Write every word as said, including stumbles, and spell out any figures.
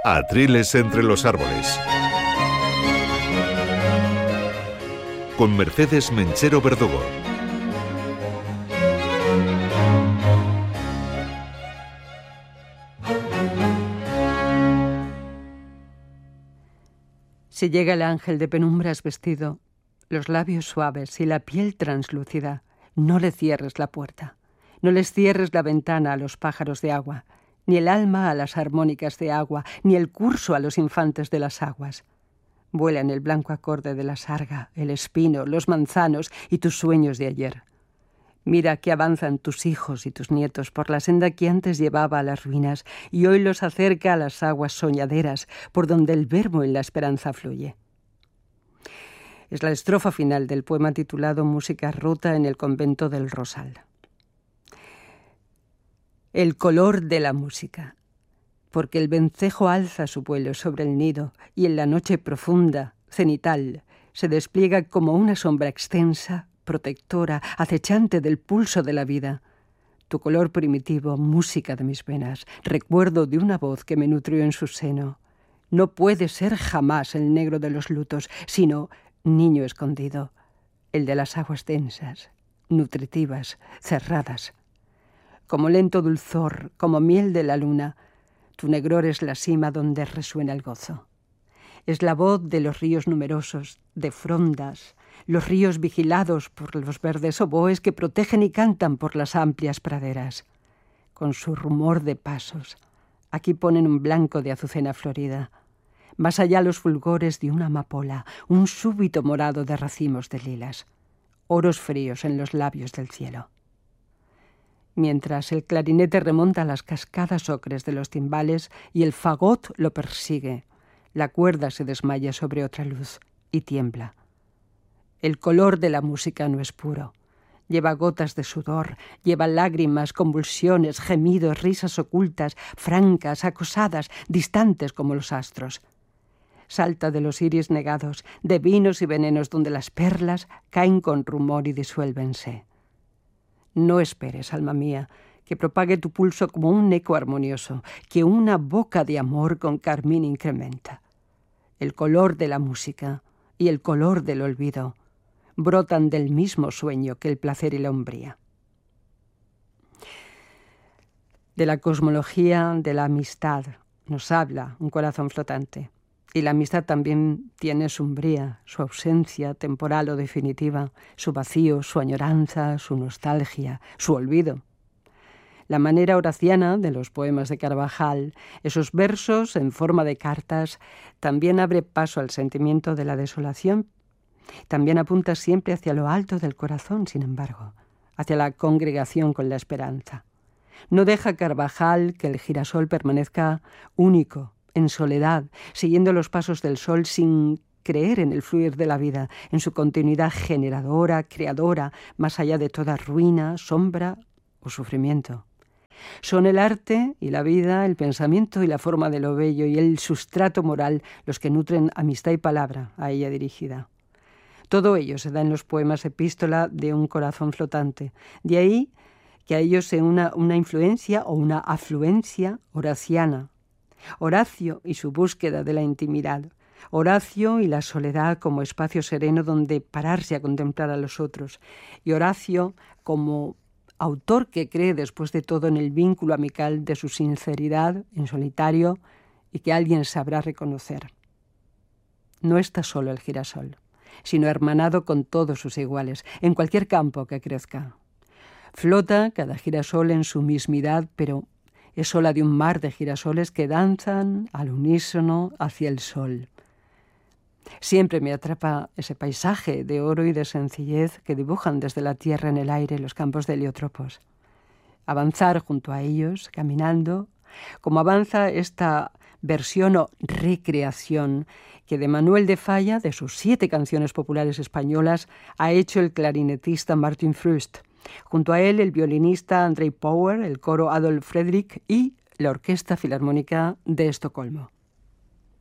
Atriles entre los árboles. Con Mercedes Menchero Verdugo. Si llega el ángel de penumbras vestido, los labios suaves y la piel translúcida, no le cierres la puerta, no les cierres la ventana a los pájaros de agua, ni el alma a las armónicas de agua, ni el curso a los infantes de las aguas. Vuela en el blanco acorde de la sarga, el espino, los manzanos y tus sueños de ayer. Mira que avanzan tus hijos y tus nietos por la senda que antes llevaba a las ruinas y hoy los acerca a las aguas soñaderas por donde el verbo en la esperanza fluye. Es la estrofa final del poema titulado Música rota en el convento del Rosal. El color de la música, porque el vencejo alza su vuelo sobre el nido y en la noche profunda, cenital, se despliega como una sombra extensa, protectora, acechante del pulso de la vida. Tu color primitivo, música de mis venas, recuerdo de una voz que me nutrió en su seno. No puede ser jamás el negro de los lutos, sino niño escondido, el de las aguas densas, nutritivas, cerradas. Como lento dulzor, como miel de la luna, tu negror es la cima donde resuena el gozo. Es la voz de los ríos numerosos, de frondas, los ríos vigilados por los verdes oboes que protegen y cantan por las amplias praderas. Con su rumor de pasos, aquí ponen un blanco de azucena florida. Más allá los fulgores de una amapola, un súbito morado de racimos de lilas, oros fríos en los labios del cielo. Mientras el clarinete remonta las cascadas ocres de los timbales y el fagot lo persigue, la cuerda se desmaya sobre otra luz y tiembla. El color de la música no es puro. Lleva gotas de sudor, lleva lágrimas, convulsiones, gemidos, risas ocultas, francas, acosadas, distantes como los astros. Salta de los iris negados, de vinos y venenos donde las perlas caen con rumor y disuélvense. No esperes, alma mía, que propague tu pulso como un eco armonioso, que una boca de amor con carmín incrementa. El color de la música y el color del olvido brotan del mismo sueño que el placer y la umbría. De la cosmología de la amistad nos habla un corazón flotante. Y la amistad también tiene su umbría, su ausencia temporal o definitiva, su vacío, su añoranza, su nostalgia, su olvido. La manera horaciana de los poemas de Carvajal, esos versos en forma de cartas, también abre paso al sentimiento de la desolación. También apunta siempre hacia lo alto del corazón, sin embargo, hacia la congregación con la esperanza. No deja Carvajal que el girasol permanezca único, en soledad, siguiendo los pasos del sol sin creer en el fluir de la vida, en su continuidad generadora, creadora, más allá de toda ruina, sombra o sufrimiento. Son el arte y la vida, el pensamiento y la forma de lo bello y el sustrato moral los que nutren amistad y palabra a ella dirigida. Todo ello se da en los poemas epístola de un corazón flotante. De ahí que a ellos se una una influencia o una afluencia horaciana. Horacio y su búsqueda de la intimidad. Horacio y la soledad como espacio sereno donde pararse a contemplar a los otros. Y Horacio como autor que cree después de todo en el vínculo amical de su sinceridad en solitario y que alguien sabrá reconocer. No está solo el girasol, sino hermanado con todos sus iguales, en cualquier campo que crezca. Flota cada girasol en su mismidad, pero es ola de un mar de girasoles que danzan al unísono hacia el sol. Siempre me atrapa ese paisaje de oro y de sencillez que dibujan desde la tierra en el aire los campos de heliotropos. Avanzar junto a ellos, caminando, como avanza esta versión o recreación que de Manuel de Falla, de sus siete canciones populares españolas, ha hecho el clarinetista Martin Früst. Junto a él, el violinista Andrei Power, el coro Adolf Fredrik y la Orquesta Filarmónica de Estocolmo.